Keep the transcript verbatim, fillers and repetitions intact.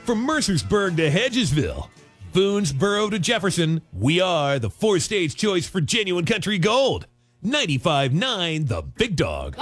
From Mercersburg to Hedgesville, Boonesboro to Jefferson, we are the four-stage choice for genuine country gold. ninety-five point nine The Big Dog.